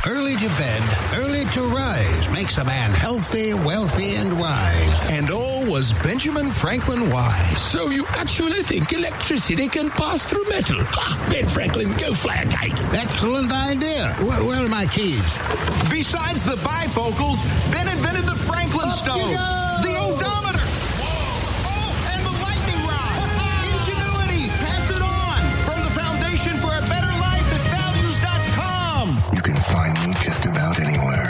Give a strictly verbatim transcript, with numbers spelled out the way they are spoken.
Early to bed, early to rise makes a man healthy, wealthy, and wise. And all was Benjamin Franklin wise. So you actually think electricity can pass through metal? Ha! Ben Franklin, go fly a kite. Excellent idea. Where, where are my keys? Besides the bifocals, Ben invented the Franklin Up stove, you go! the odometer,